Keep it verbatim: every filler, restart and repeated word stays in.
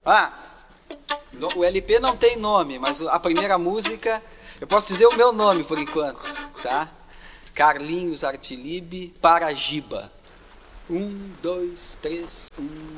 Ah, no- o L P não tem nome, mas o- a primeira música, eu posso dizer o meu nome por enquanto, tá? Carlinhos Artilibe Paragiba. Um, dois, três, um.